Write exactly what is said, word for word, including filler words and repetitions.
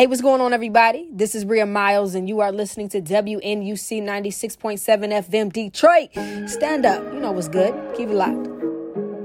Hey, what's going on, everybody? This is Rhea Miles, and you are listening to W N U C ninety-six point seven F M Detroit. Stand up. You know what's good. Keep it locked.